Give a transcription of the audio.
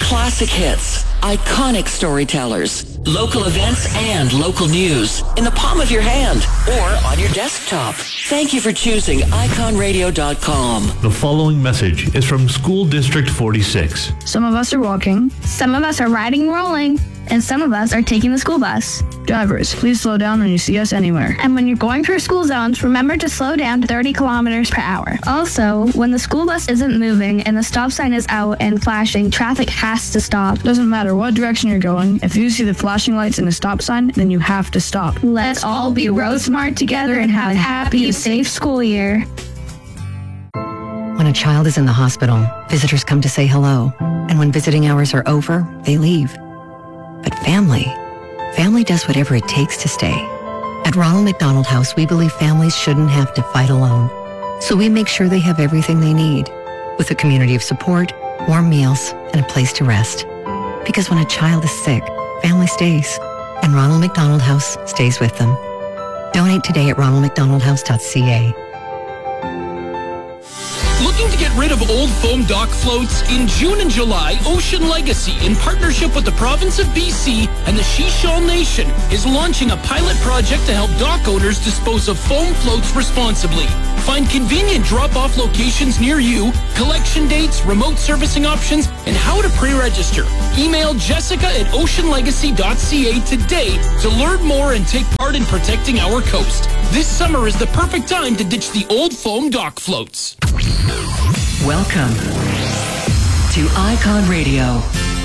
Classic hits, iconic storytellers, local events and local news in the palm of your hand or on your desktop. Thank you for choosing iconradio.com. The following message is from School District 46. Some of us are walking. Some of us are riding and rolling. And some of us are taking the school bus. Drivers, please slow down when you see us anywhere. And when you're going through school zones, remember to slow down to 30 kilometers per hour. Also, when the school bus isn't moving and the stop sign is out and flashing, traffic has to stop. Doesn't matter what direction you're going. If you see the flashing lights and a stop sign, then you have to stop. Let's all be road smart together and have a happy, safe school year. When a child is in the hospital, visitors come to say hello. And when visiting hours are over, they leave. But family does whatever it takes to stay. At Ronald McDonald House, we believe families shouldn't have to fight alone. So we make sure they have everything they need, with a community of support, warm meals, and a place to rest. Because when a child is sick, family stays, and Ronald McDonald House stays with them. Donate today at ronaldmcdonaldhouse.ca. Looking to get rid of old foam dock floats? In June and July, Ocean Legacy, in partnership with the province of BC and the Shishal Nation, is launching a pilot project to help dock owners dispose of foam floats responsibly. Find convenient drop-off locations near you, collection dates, remote servicing options, and how to pre-register. Email Jessica at oceanlegacy.ca today to learn more and take part in protecting our coast. This summer is the perfect time to ditch the old foam dock floats. Welcome to Icon Radio.